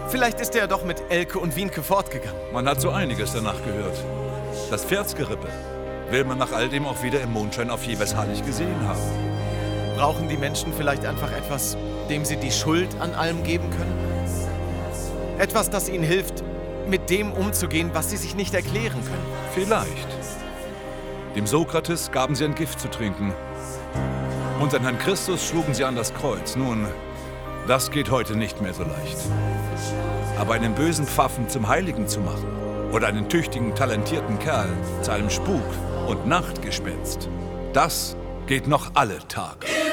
Vielleicht ist er doch mit Elke und Wienke fortgegangen. Man hat so einiges danach gehört. Das Pferdsgerippe will man nach all dem auch wieder im Mondschein auf Jevershallig gesehen haben. Brauchen die Menschen vielleicht einfach etwas, dem sie die Schuld an allem geben können? Etwas, das ihnen hilft, mit dem umzugehen, was sie sich nicht erklären können. Vielleicht. Dem Sokrates gaben sie ein Gift zu trinken. Und an Herrn Christus schlugen sie an das Kreuz. Nun, das geht heute nicht mehr so leicht. Aber einen bösen Pfaffen zum Heiligen zu machen oder einen tüchtigen, talentierten Kerl zu einem Spuk- und Nachtgespenst, das geht noch alle Tage.